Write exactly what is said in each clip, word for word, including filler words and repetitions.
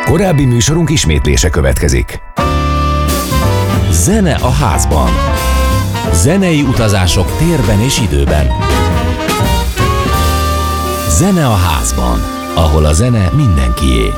Korábbi műsorunk ismétlése következik. Zene a házban. Zenei utazások térben és időben. Zene a házban, ahol a zene mindenkié.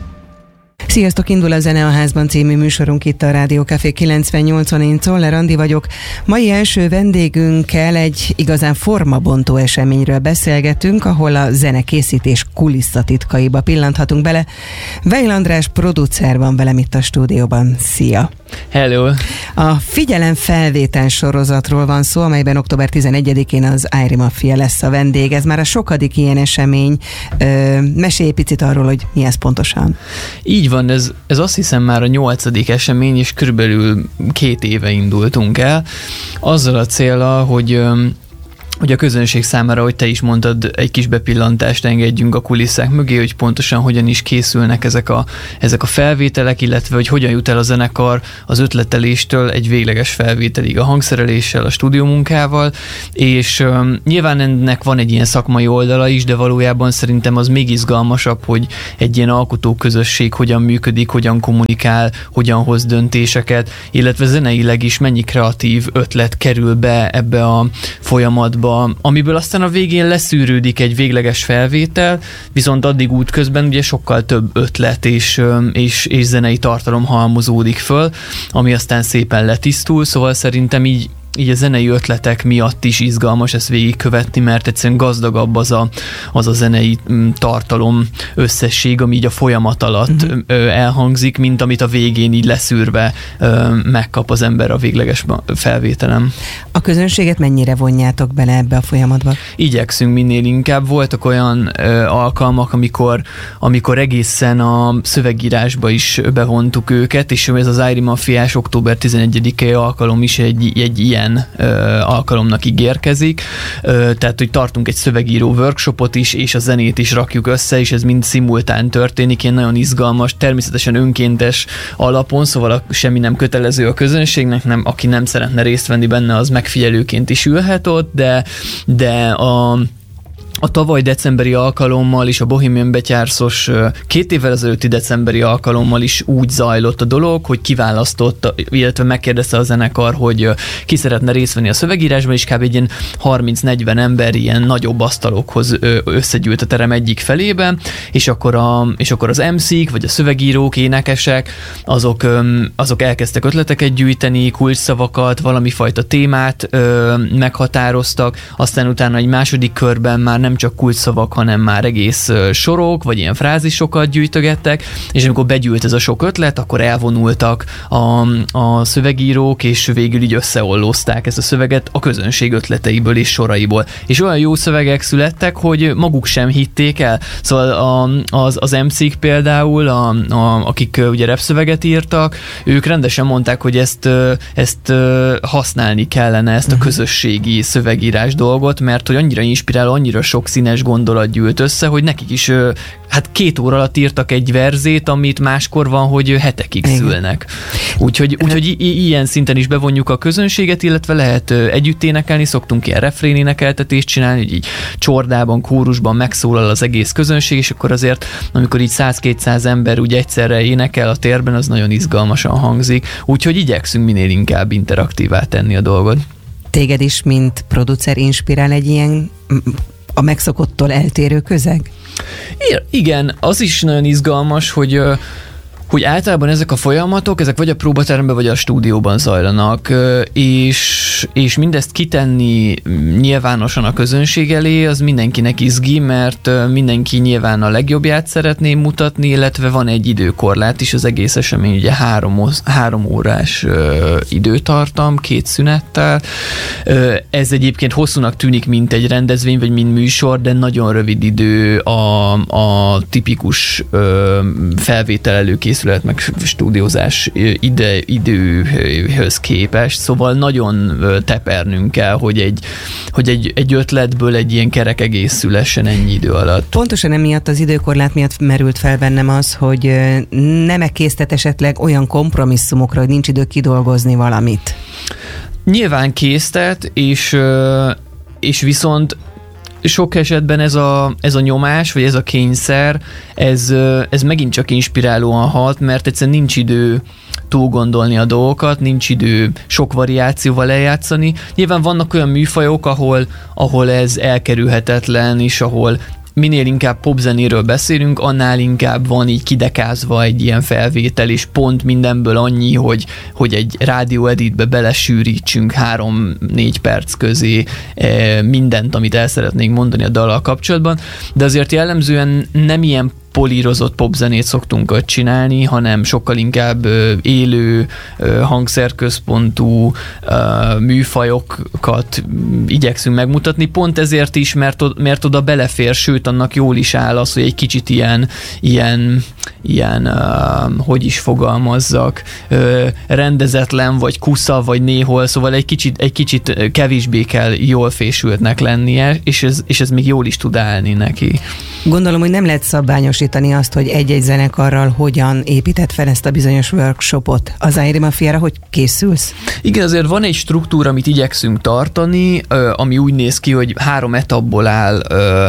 Sziasztok, indul a Zene a házban című műsorunk itt a Rádió Café kilencvennyolcon, én Czoller Andi vagyok. Mai első vendégünkkel egy igazán formabontó eseményről beszélgetünk, ahol a zenekészítés kulisszatitkaiba pillanthatunk bele. Weil András producer van velem itt a stúdióban. Szia! Hello! A Figyelem felvétel sorozatról van szó, amelyben október tizenegyedikén az Airy Mafia lesz a vendég. Ez már a sokadik ilyen esemény. Ö, mesélj picit arról, hogy mi ez pontosan. Így van, ez, ez azt hiszem már a nyolcadik esemény, és körülbelül két éve indultunk el. Azzal a céllal, hogy hogy a közönség számára, hogy te is mondtad, egy kis bepillantást engedjünk a kulisszák mögé, hogy pontosan hogyan is készülnek ezek a, ezek a felvételek, illetve hogy hogyan jut el a zenekar az ötleteléstől egy végleges felvételig a hangszereléssel, a stúdiómunkával, és um, nyilván ennek van egy ilyen szakmai oldala is, de valójában szerintem az még izgalmasabb, hogy egy ilyen alkotóközösség hogyan működik, hogyan kommunikál, hogyan hoz döntéseket, illetve zeneileg is mennyi kreatív ötlet kerül be ebbe a folyamatba, amiből aztán a végén leszűrődik egy végleges felvétel, viszont addig útközben ugye sokkal több ötlet és, és, és zenei tartalom halmozódik föl, ami aztán szépen letisztul, szóval szerintem így így a zenei ötletek miatt is izgalmas ezt végigkövetni, mert egyszerűen gazdagabb az a, az a zenei tartalom összesség, ami így a folyamat alatt uh-huh. elhangzik, mint amit a végén így leszűrve megkap az ember a végleges felvételem. A közönséget mennyire vonjátok bele ebbe a folyamatba? Igyekszünk minél inkább. Voltak olyan ö, alkalmak, amikor, amikor egészen a szövegírásba is bevontuk őket, és ez az Airy Mafiás október tizenegyedikei alkalom is egy, egy ilyen ö, alkalomnak ígérkezik. Ö, tehát, hogy tartunk egy szövegíró workshopot is, és a zenét is rakjuk össze, és ez mind szimultán történik, ilyen nagyon izgalmas, természetesen önkéntes alapon, szóval a, semmi nem kötelező a közönségnek, nem, aki nem szeretne részt venni benne, az megfigyelőként is ülhet ott, de, de a A tavaly decemberi alkalommal is, a Bohemian Betyárszos két évvel ezelőtti decemberi alkalommal is úgy zajlott a dolog, hogy kiválasztott, illetve megkérdezte a zenekar, hogy ki szeretne részt venni a szövegírásban, és kb. Egy ilyen harminc-negyven ember ilyen nagyobb asztalokhoz összegyűlt a terem egyik felébe, és akkor, a, és akkor az em cé-k, vagy a szövegírók, énekesek, azok, azok elkezdtek ötleteket gyűjteni, kulcsszavakat, valami fajta témát ö, meghatároztak, aztán utána egy második körben már nem nem csak kulcsszavak, hanem már egész sorok, vagy ilyen frázisokat gyűjtögettek, és amikor begyűlt ez a sok ötlet, akkor elvonultak a, a szövegírók, és végül így összeollózták ezt a szöveget a közönség ötleteiből és soraiból. És olyan jó szövegek születtek, hogy maguk sem hitték el. Szóval a, az, az em cé-k például, a, a, akik ugye rap szöveget írtak, ők rendesen mondták, hogy ezt, ezt használni kellene, ezt a közösségi szövegírás dolgot, mert hogy annyira inspiráló, annyira sok színes gondolat gyűlt össze, hogy nekik is hát két óra alatt írtak egy verzét, amit máskor van, hogy hetekig igen. szülnek. Úgyhogy, úgyhogy i- ilyen szinten is bevonjuk a közönséget, illetve lehet együtt énekelni, szoktunk ilyen refrénénekeltetést csinálni, hogy így csordában, kórusban megszólal az egész közönség, és akkor azért, amikor így száz-kétszáz ember úgy egyszerre énekel a térben, az nagyon izgalmasan hangzik. Úgyhogy igyekszünk minél inkább interaktívá tenni a dolgot. Téged is, mint producer inspirál egy ilyen a megszokottól eltérő közeg? Igen, az is nagyon izgalmas, hogy hogy általában ezek a folyamatok, ezek vagy a próbateremben, vagy a stúdióban zajlanak, és, és mindezt kitenni nyilvánosan a közönség elé, az mindenkinek izgi, mert mindenki nyilván a legjobbját szeretné mutatni, illetve van egy időkorlát is, az egész esemény ugye három, három órás időtartam, két szünettel. Ez egyébként hosszúnak tűnik, mint egy rendezvény, vagy mint műsor, de nagyon rövid idő a, a tipikus felvétel előkészítés meg stúdiózás ide, időhöz képest, szóval nagyon tepernünk kell, hogy egy, hogy egy, egy ötletből egy ilyen kerek egész szülessen ennyi idő alatt. Pontosan emiatt az időkorlát miatt merült fel bennem az, hogy nem-e késztet esetleg olyan kompromisszumokra, hogy nincs idő kidolgozni valamit? Nyilván késztet, és, és viszont sok esetben ez a, ez a nyomás, vagy ez a kényszer, ez, ez megint csak inspirálóan hat, mert egyszerűen nincs idő túl gondolni a dolgokat, nincs idő sok variációval eljátszani. Nyilván vannak olyan műfajok, ahol, ahol ez elkerülhetetlen, és ahol minél inkább popzenéről beszélünk, annál inkább van így kidekázva egy ilyen felvétel, és pont mindenből annyi, hogy, hogy egy rádió editbe belesűrítsünk három-négy perc közé mindent, amit el szeretnénk mondani a dallal kapcsolatban, de azért jellemzően nem ilyen polírozott popzenét szoktunk csinálni, hanem sokkal inkább élő, hangszerközpontú műfajokat igyekszünk megmutatni, pont ezért is, mert, mert oda belefér, sőt, annak jól is áll az, hogy egy kicsit ilyen, ilyen, ilyen hogy is fogalmazzak, rendezetlen, vagy kusza, vagy néhol, szóval egy kicsit, egy kicsit kevésbé kell jól fésültnek lennie, és ez, és ez még jól is tud állni neki. Gondolom, hogy nem lehet szabványosítani azt, hogy egy-egy zenekarral hogyan épített fel ezt a bizonyos workshopot. Az Airi Mafiára hogy készülsz? Igen, azért van egy struktúra, amit igyekszünk tartani, ami úgy néz ki, hogy három etapból áll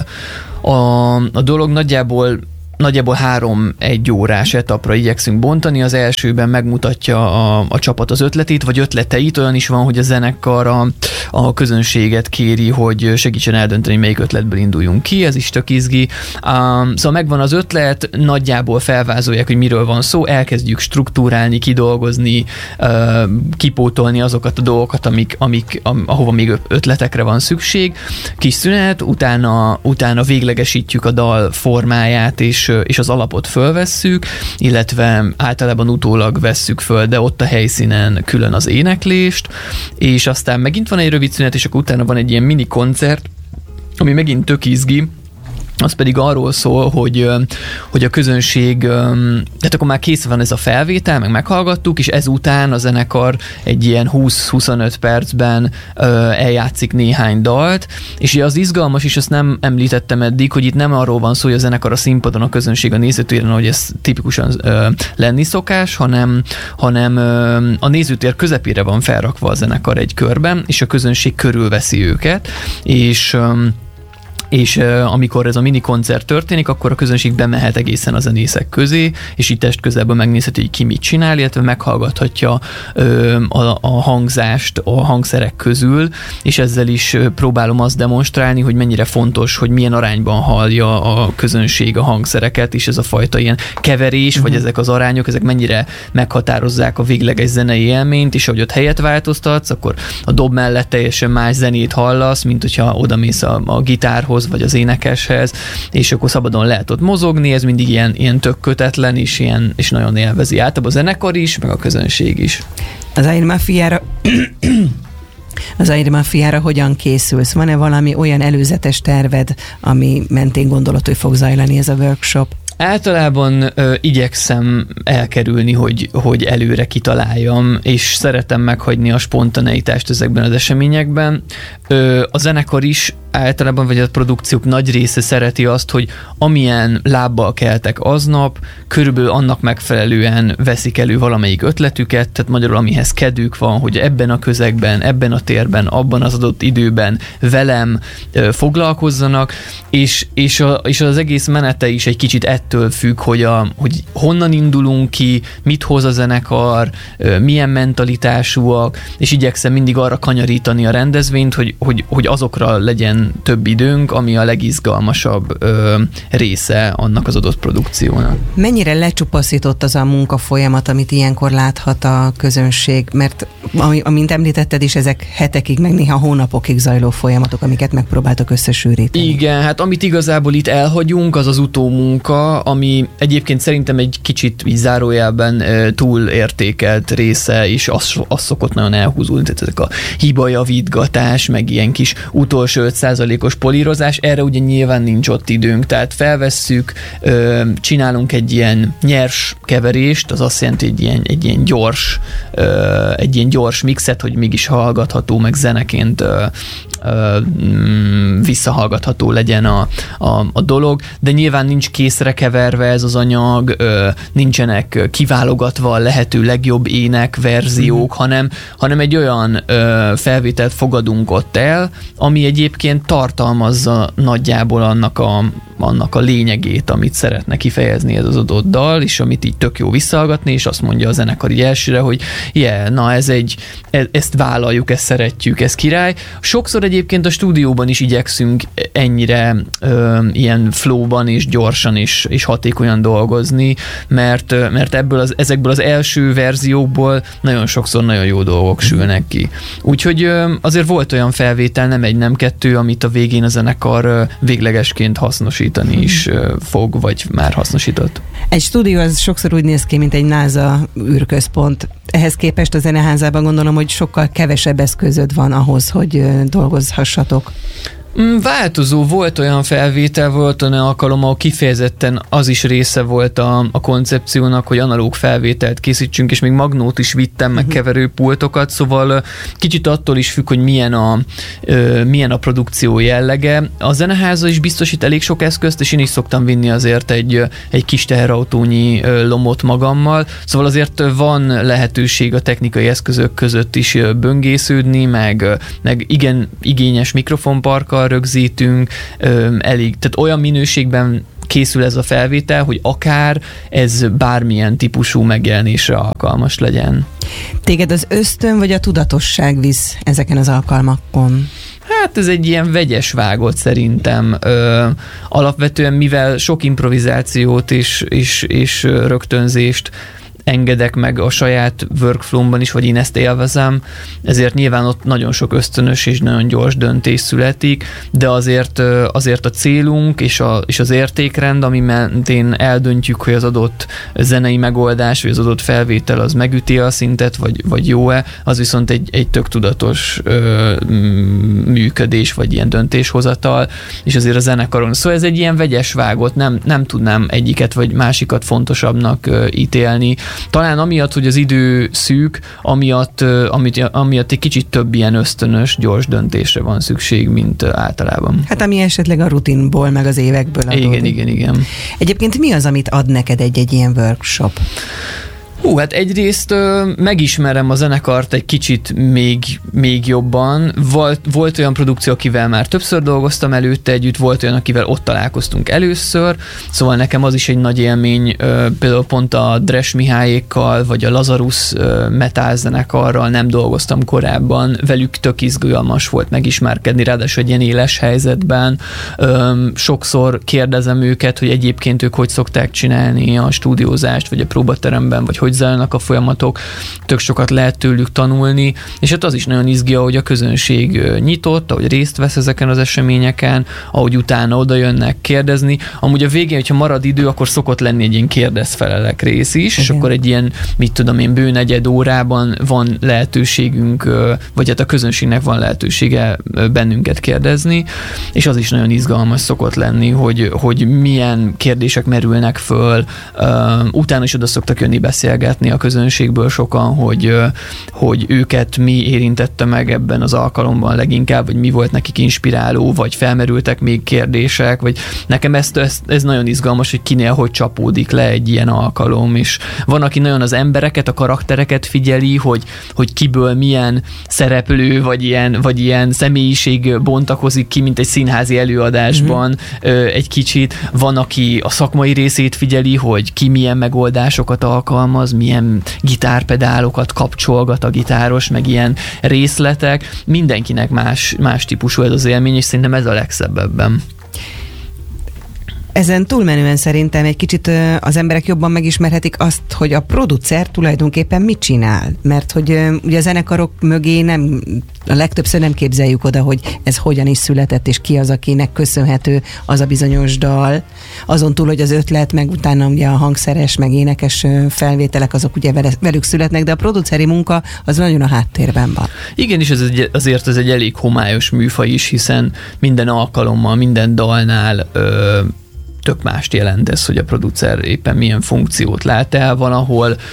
a, a dolog. Nagyjából Nagyjából három egy órás etapra igyekszünk bontani. Az elsőben megmutatja a, a csapat az ötletét, vagy ötleteit. Olyan is van, hogy a zenekar a, a közönséget kéri, hogy segítsen eldönteni, melyik ötletből induljunk ki. Ez is tök izgi. Um, szóval megvan az ötlet, nagyjából felvázolják, hogy miről van szó, elkezdjük struktúrálni, kidolgozni, uh, kipótolni azokat a dolgokat, amik, amik, ahova még ötletekre van szükség. Kis szünet, utána, utána véglegesítjük a dal formáját, és és az alapot fölvesszük, illetve általában utólag vesszük föl, de ott a helyszínen külön az éneklést, és aztán megint van egy rövid szünet, és akkor utána van egy ilyen mini koncert, ami megint tök izgi, az pedig arról szól, hogy, hogy a közönség, tehát akkor már kész van ez a felvétel, meg meghallgattuk, és ezután a zenekar egy ilyen húsz-huszonöt percben eljátszik néhány dalt, és az izgalmas, és azt nem említettem eddig, hogy itt nem arról van szó, hogy a zenekar a színpadon, a közönség a nézőtéren, hogy ez tipikusan lenni szokás, hanem, hanem a nézőtér közepére van felrakva a zenekar egy körben, és a közönség körülveszi őket, és és uh, amikor ez a mini koncert történik, akkor a közönség bemehet egészen a zenészek közé, és így testközelben megnézheti, hogy ki mit csinál, illetve meghallgathatja uh, a, a hangzást a hangszerek közül, és ezzel is uh, próbálom azt demonstrálni, hogy mennyire fontos, hogy milyen arányban hallja a közönség a hangszereket, és ez a fajta ilyen keverés, uh-huh. vagy ezek az arányok, ezek mennyire meghatározzák a végleges zenei élményt, és ahogy ott helyet változtatsz, akkor a dob mellett teljesen más zenét hallasz, mint hogyha odamész a, a gitárhoz, vagy az énekeshez, és akkor szabadon lehet ott mozogni, ez mindig ilyen, ilyen tök kötetlen, és, ilyen, és nagyon élvezi általában a zenekar is, meg a közönség is. Az Airi Mafiára az Airi Mafiára hogyan készülsz? Van-e valami olyan előzetes terved, ami mentén gondolod, hogy fog zajlani ez a workshop? Általában ö, igyekszem elkerülni, hogy, hogy előre kitaláljam, és szeretem meghagyni a spontaneitást ezekben az eseményekben. Ö, a zenekar is általában, vagy a produkciók nagy része szereti azt, hogy amilyen lábbal keltek aznap, körülbelül annak megfelelően veszik elő valamelyik ötletüket, tehát magyarul amihez kedvük van, hogy ebben a közegben, ebben a térben, abban az adott időben velem ö, foglalkozzanak, és, és, a, és az egész menete is egy kicsit ettől függ, hogy, a, hogy honnan indulunk ki, mit hoz a zenekar, ö, milyen mentalitásúak, és igyekszem mindig arra kanyarítani a rendezvényt, hogy, hogy, hogy azokra legyen több időnk, ami a legizgalmasabb ö, része annak az adott produkciónak. Mennyire lecsupaszított az a munkafolyamat, amit ilyenkor láthat a közönség? Mert ami, amint említetted is, ezek hetekig, meg néha hónapokig zajló folyamatok, amiket megpróbáltok összesűríteni. Igen, hát amit igazából itt elhagyunk, az az utómunka, ami egyébként szerintem egy kicsit így zárójelben e, túlértékelt része, és az, az szokott nagyon elhúzódni, tehát ezek a hibajavítgatás, meg ilyen kis utolsó öt százalékos polírozás, erre ugye nyilván nincs ott időnk, tehát felvesszük, ö, csinálunk egy ilyen nyers keverést, az azt jelenti, hogy egy ilyen, egy ilyen gyors, ö, egy ilyen gyors mixet, hogy mégis hallgatható, meg zeneként ö, ö, visszahallgatható legyen a, a, a dolog, de nyilván nincs készre keverve ez az anyag, ö, nincsenek kiválogatva a lehető legjobb ének verziók, mm. hanem, hanem egy olyan ö, felvételt fogadunk ott el, ami egyébként tartalmazza nagyjából annak a, annak a lényegét, amit szeretne kifejezni ez az adott dal, és amit így tök jó visszahallgatni, és azt mondja a zenekar így elsőre, hogy yeah, na ez egy, e, ezt vállaljuk, ezt szeretjük, ez király. Sokszor egyébként a stúdióban is igyekszünk ennyire ö, ilyen flowban és gyorsan és, és hatékonyan dolgozni, mert, mert ebből az, ezekből az első verziókból nagyon sokszor nagyon jó dolgok sülnek ki. Úgyhogy ö, azért volt olyan felvétel, nem egy, nem kettő, amit a végén a zenekar ö, véglegesként hasznosítani is ö, fog, vagy már hasznosított. Egy stúdió az sokszor úgy néz ki, mint egy NASA űrközpont. Ehhez képest a zeneházában gondolom, hogy sokkal kevesebb eszközöd van ahhoz, hogy dolgozhassatok. Változó, volt olyan felvétel, volt olyan alkalom, ahol kifejezetten az is része volt a, a koncepciónak, hogy analóg felvételt készítsünk, és még magnót is vittem, meg keverőpultokat, szóval kicsit attól is függ, hogy milyen a, milyen a produkció jellege. A zeneháza is biztosít elég sok eszközt, és én is szoktam vinni azért egy, egy kis teherautónyi lomot magammal, szóval azért van lehetőség a technikai eszközök között is böngésződni, meg, meg igen igényes mikrofonparkkal rögzítünk, elég, tehát olyan minőségben készül ez a felvétel, hogy akár ez bármilyen típusú megjelenésre alkalmas legyen. Téged az ösztön vagy a tudatosság visz ezeken az alkalmakon? Hát ez egy ilyen vegyes vágott szerintem. Ö, alapvetően, mivel sok improvizációt és, és, és rögtönzést engedek meg a saját workflow-ban is, vagy én ezt élvezem, ezért nyilván ott nagyon sok ösztönös és nagyon gyors döntés születik, de azért, azért a célunk és, a, és az értékrend, ami mentén eldöntjük, hogy az adott zenei megoldás, vagy az adott felvétel az megüti a szintet, vagy, vagy jó-e, az viszont egy, egy tök tudatos ö, működés, vagy ilyen döntéshozatal, és azért a zenekaron. Szóval ez egy ilyen vegyes vágott, nem, nem tudnám egyiket vagy másikat fontosabbnak ö, ítélni. Talán amiatt, hogy az idő szűk, amiatt, amit, amiatt egy kicsit több ilyen ösztönös, gyors döntésre van szükség, mint általában. Hát ami esetleg a rutinból, meg az évekből adódik. Igen, igen, igen. Egyébként mi az, amit ad neked egy-egy ilyen workshop? Hú, hát egyrészt ö, megismerem a zenekart egy kicsit még, még jobban. Volt, volt olyan produkció, akivel már többször dolgoztam előtte együtt, volt olyan, akivel ott találkoztunk először, szóval nekem az is egy nagy élmény, ö, például pont a Dres Mihályékkal, vagy a Lazarus ö, metal zenekarral nem dolgoztam korábban, velük tök izgalmas volt megismerkedni, ráadásul egy ilyen éles helyzetben. Ö, sokszor kérdezem őket, hogy egyébként ők hogy szokták csinálni a stúdiózást, vagy a próbateremben, vagy hogy zajlanak a folyamatok, tök sokat lehet tőlük tanulni, és hát az is nagyon izgi, ahogy a közönség nyitott, ahogy részt vesz ezeken az eseményeken, ahogy utána oda jönnek kérdezni. Amúgy a végén, hogyha marad idő, akkor szokott lenni egy ilyen kérdezfelelek rész is, igen. És akkor egy ilyen, mit tudom én, bő negyed órában van lehetőségünk, vagy hát a közönségnek van lehetősége bennünket kérdezni, és az is nagyon izgalmas szokott lenni, hogy, hogy milyen kérdések merülnek föl, utána is oda szoktak jönni beszélgetni a közönségből sokan, hogy, hogy őket mi érintette meg ebben az alkalomban leginkább, vagy mi volt nekik inspiráló, vagy felmerültek még kérdések, vagy nekem ezt, ez, ez nagyon izgalmas, hogy kinél hogy csapódik le egy ilyen alkalom, és van, aki nagyon az embereket, a karaktereket figyeli, hogy, hogy kiből milyen szereplő, vagy ilyen, vagy ilyen személyiség bontakozik ki, mint egy színházi előadásban mm-hmm. egy kicsit. Van, aki a szakmai részét figyeli, hogy ki milyen megoldásokat alkalmaz, milyen gitárpedálokat kapcsolgat a gitáros, meg ilyen részletek. Mindenkinek más, más típusú ez az élmény, és szerintem ez a legszebb ebben. Ezen túlmenően szerintem egy kicsit az emberek jobban megismerhetik azt, hogy a producer tulajdonképpen mit csinál. Mert hogy ugye a zenekarok mögé nem, a legtöbbször nem képzeljük oda, hogy ez hogyan is született, és ki az, akinek köszönhető az a bizonyos dal. Azon túl, hogy az ötlet, meg utána ugye a hangszeres, meg énekes felvételek, azok ugye velük születnek, de a produceri munka az nagyon a háttérben van. Igen, és ez egy, azért ez egy elég homályos műfaj is, hiszen minden alkalommal, minden dalnál ö, tök mást jelent ez, hogy a producer éppen milyen funkciót lát el. Valahol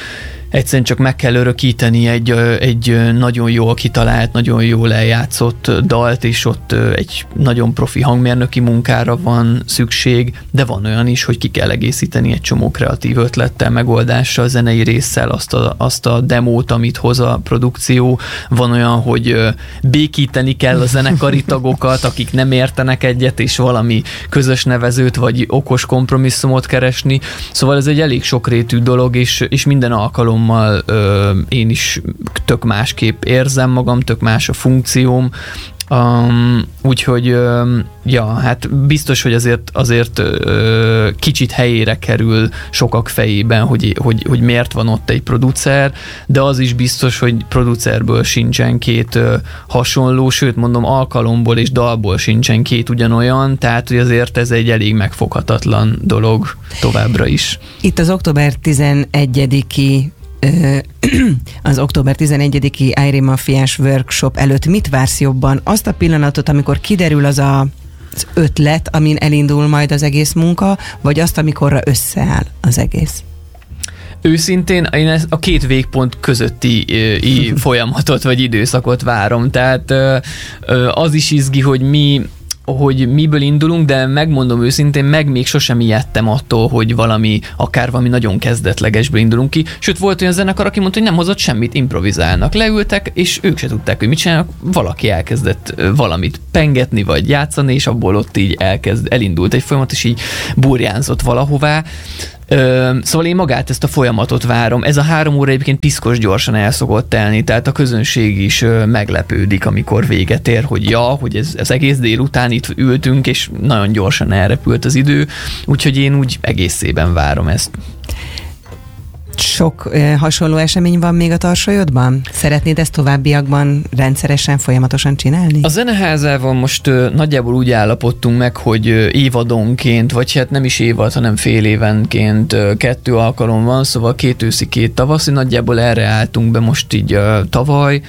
egyszerűen csak meg kell örökíteni egy, egy nagyon jól kitalált, nagyon jól eljátszott dalt, és ott egy nagyon profi hangmérnöki munkára van szükség, de van olyan is, hogy ki kell egészíteni egy csomó kreatív ötlettel, megoldással, zenei résszel azt a, azt a demót, amit hoz a produkció. Van olyan, hogy békíteni kell a zenekari tagokat, akik nem értenek egyet, és valami közös nevezőt, vagy okos kompromisszumot keresni. Szóval ez egy elég sokrétű dolog, és, és minden alkalommal ö, én is tök másképp érzem magam, tök más a funkcióm. Um, úgyhogy um, ja, hát biztos, hogy azért, azért uh, kicsit helyére kerül sokak fejében, hogy, hogy, hogy miért van ott egy producer, de az is biztos, hogy producerből sincsen két uh, hasonló, sőt mondom alkalomból és dalból sincsen két ugyanolyan, tehát hogy azért ez egy elég megfoghatatlan dolog továbbra is. Itt az október tizenegyediki az október tizenegyediki Airy Mafiás workshop előtt mit vársz jobban? Azt a pillanatot, amikor kiderül az a, az ötlet, amin elindul majd az egész munka, vagy azt, amikorra összeáll az egész? Őszintén én ezt a két végpont közötti i, folyamatot vagy időszakot várom, tehát az is izgi, hogy mi hogy miből indulunk, de megmondom őszintén, meg még sosem ijedtem attól, hogy valami, akár valami nagyon kezdetlegesből indulunk ki. Sőt, volt olyan zenekar, aki mondta, hogy nem hozott semmit, improvizálnak. Leültek, és ők se tudták, hogy mit csinálnak. Valaki elkezdett valamit pengetni, vagy játszani, és abból ott így elkezd, elindult egy folyamat, és így burjánzott valahová. Ö, szóval én magát ezt a folyamatot várom. Ez a három óra egyébként piszkos gyorsan el szokott telni, tehát a közönség is ö, meglepődik, amikor véget ér, hogy ja, hogy ez, ez egész délután itt ültünk, és nagyon gyorsan elrepült az idő, úgyhogy én úgy egészében várom ezt. Sok ö, hasonló esemény van még a tarsolyodban? Szeretnéd ezt továbbiakban rendszeresen, folyamatosan csinálni? A Zeneházával most ö, nagyjából úgy állapodtunk meg, hogy ö, évadonként, vagy hát nem is évad, hanem fél évenként ö, kettő alkalom van, szóval két őszi, két tavaszi, nagyjából erre álltunk be most így ö, tavaly.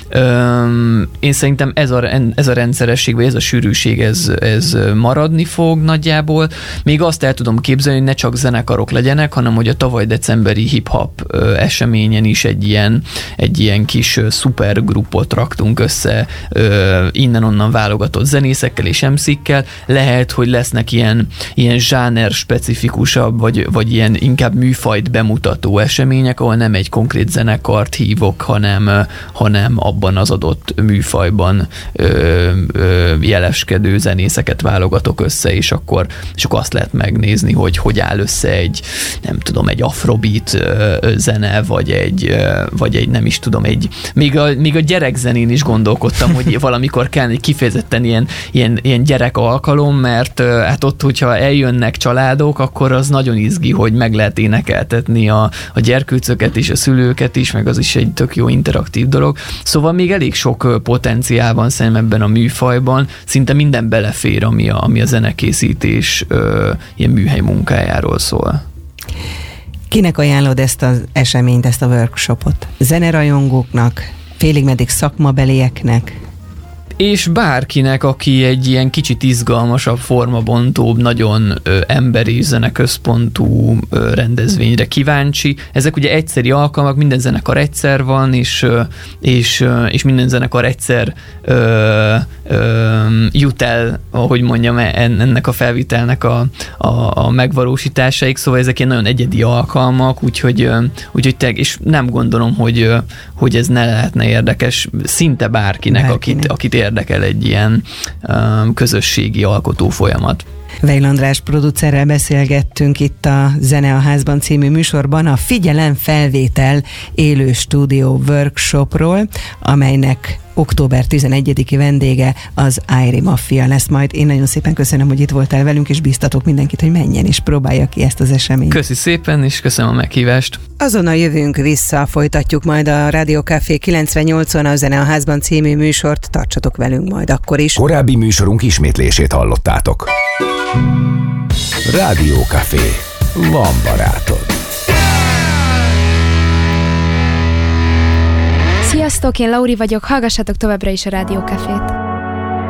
Ö, én szerintem ez a, ez a rendszeresség, vagy ez a sűrűség, ez, ez maradni fog nagyjából. Még azt el tudom képzelni, hogy ne csak zenekarok legyenek, hanem hogy a tavaly decemberi hip-hop ö, eseményen is egy ilyen, egy ilyen kis ö, szupergrupot raktunk össze ö, innen-onnan válogatott zenészekkel és em cé-kkel. Lehet, hogy lesznek ilyen, ilyen zsáner specifikusabb, vagy, vagy ilyen inkább műfajt bemutató események, ahol nem egy konkrét zenekart hívok, hanem, ö, hanem abban az adott műfajban ö, ö, jeleskedő zenészeket válogatok össze, és akkor, és akkor azt lehet megnézni, hogy hogy áll össze egy, nem tudom, egy afrobeat zene, vagy egy, vagy egy nem is tudom, egy, még a, még a gyerekzenén is gondolkodtam, hogy valamikor kell egy kifejezetten ilyen, ilyen, ilyen gyerek alkalom, mert hát ott, hogyha eljönnek családok, akkor az nagyon izgi, hogy meg lehet énekeltetni a, a gyerkőcöket és a szülőket is, meg az is egy tök jó interaktív dolog. Szóval még elég sok potenciál van szerintem ebben a műfajban, szinte minden belefér, ami a, ami a zenekészítés ö, ilyen műhely munkájáról szól. Kinek ajánlod ezt az eseményt, ezt a workshopot? Zenerajongóknak, félig meddig szakmabelieknek? És bárkinek, aki egy ilyen kicsit izgalmasabb, formabontóbb, nagyon ö, emberi zeneközpontú ö, rendezvényre kíváncsi. Ezek ugye egyszeri alkalmak, minden zenekar egyszer van, és, ö, és, ö, és minden zenekar egyszer ö, ö, jut el, ahogy mondjam, ennek a felvitelnek a, a, a megvalósításaik, szóval ezek ilyen nagyon egyedi alkalmak, úgyhogy, ö, úgyhogy te, és nem gondolom, hogy, ö, hogy ez ne lehetne érdekes szinte bárkinek, bárkinek. akit, akit érdekel egy ilyen um, közösségi alkotó folyamat. Weil András producerrel beszélgettünk itt a Zene a Házban című műsorban a Figyelem felvétel élő stúdió workshopról, amelynek október tizenegyediki vendége az Airy Mafia lesz majd. Én nagyon szépen köszönöm, hogy itt voltál velünk, és biztatok mindenkit, hogy menjen és próbálja ki ezt az eseményt. Köszi szépen, és köszönöm a meghívást. Azonnal jövünk vissza, folytatjuk majd a Rádió Café kilencvennyolcon a Zene a Házban című műsort. Tartsatok velünk majd akkor is. Korábbi műsorunk ismétlését hallottátok. Rádió Café. Van barátod. Sziasztok, én Lauri vagyok, hallgassatok továbbra is a Rádió Cafét.